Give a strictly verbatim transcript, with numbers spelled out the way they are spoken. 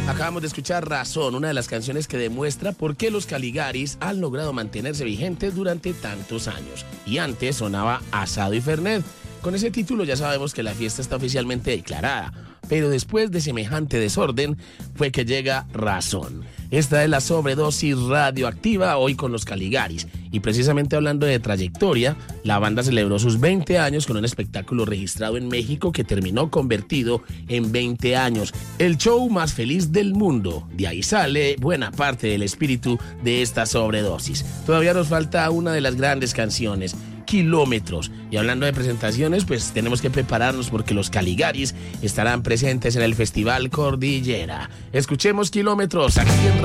Acabamos de escuchar Razón, una de las canciones que demuestra por qué los Caligaris han logrado mantenerse vigentes durante tantos años. Y antes sonaba Asado y Fernet. Con ese título ya sabemos que la fiesta está oficialmente declarada, pero después de semejante desorden fue que llega Razón. Esta es la sobredosis radioactiva hoy con los Caligaris. Y precisamente hablando de trayectoria, la banda celebró sus veinte años con un espectáculo registrado en México que terminó convertido en veinte años. El show más feliz del mundo. De ahí sale buena parte del espíritu de esta sobredosis. Todavía nos falta una de las grandes canciones, Kilómetros. Y hablando de presentaciones, pues tenemos que prepararnos porque los Caligaris estarán presentes en el Festival Cordillera. Escuchemos Kilómetros aquí en